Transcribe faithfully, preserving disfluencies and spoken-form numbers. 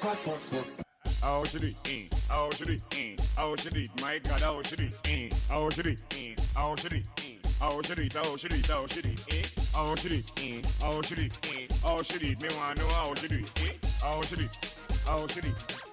How should it? eh? How should it? eh? How should it? My God, how should it? eh? How should it? eh? How should it? eh? How should it? How should it? How should it? eh? How should it? eh? How should it? eh? How should it? Me wanna know how should it? eh? How should it? How should it?